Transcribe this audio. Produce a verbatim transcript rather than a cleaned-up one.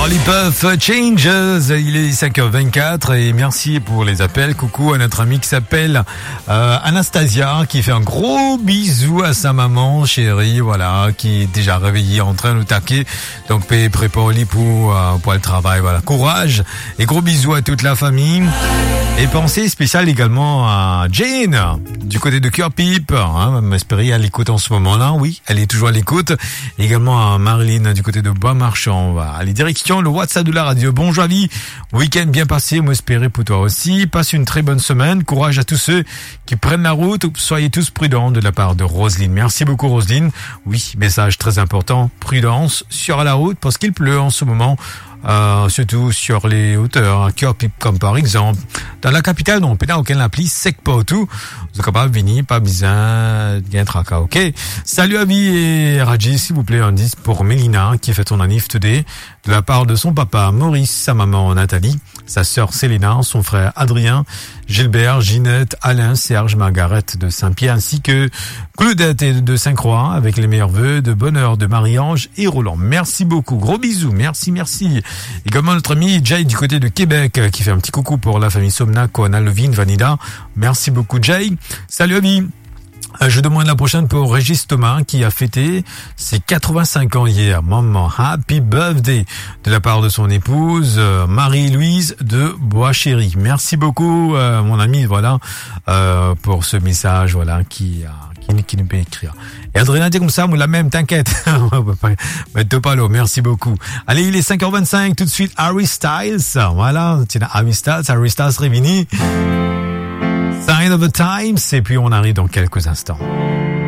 Lollipop Changes, il est cinq heures vingt-quatre et merci pour les appels. Coucou à notre amie qui s'appelle euh, Anastasia, qui fait un gros bisou à sa maman chérie, voilà, qui est déjà réveillée en train de taquer. Donc prêt pour lui pour, euh, pour le travail, voilà. Courage et gros bisous à toute la famille. Et pensée spéciale également à Jane, du côté de Cœur Pipe, hein, m'espérer à l'écoute en ce moment-là, oui, elle est toujours à l'écoute. Également à Marilyn, du côté de Bois-Marchand, voilà. Allez, direction le WhatsApp de la radio. Bonjour Avi, week-end bien passé, m'espérer pour toi aussi. Passe une très bonne semaine, courage à tous ceux qui prennent la route, soyez tous prudents, de la part de Roselyne. Merci beaucoup Roselyne. Oui, message très important, prudence sur la route parce qu'il pleut en ce moment. Euh, surtout sur les hauteurs, hein, Cœur Pipe comme par exemple. Dans la capitale, non, pédale aucun l'appli, sec pas tout. Vous êtes capable de venir, pas besoin de tracas, ok? Salut Avi et Raji, s'il vous plaît, un disque pour Mélina, qui fait son anniv today, de la part de son papa Maurice, sa maman Nathalie, sa sœur Célina, son frère Adrien, Gilbert, Ginette, Alain, Serge, Margaret de Saint-Pierre, ainsi que Claudette de Saint-Croix, avec les meilleurs vœux de bonheur de Marie-Ange et Roland. Merci beaucoup, gros bisous, merci, merci. Également notre ami Jay du côté de Québec, qui fait un petit coucou pour la famille Somna, Koana, Levine, Vanida. Merci beaucoup Jay. Salut Ami. Je demande la prochaine pour Régis Thomas qui a fêté ses quatre-vingt-cinq ans hier. Maman, happy birthday de la part de son épouse Marie-Louise de Bois-Chéry. Merci beaucoup euh, mon ami, voilà, euh, pour ce message, voilà, qui a qui, qui nous peut écrire. Et Adrien, t'es comme ça, moi la même, t'inquiète. Mais pas l'eau, merci beaucoup. Allez, il est cinq heures vingt-cinq, tout de suite Harry Styles. Voilà, tiens, Harry Styles, Harry Styles Révini. Sign of the Times, et puis on arrive dans quelques instants.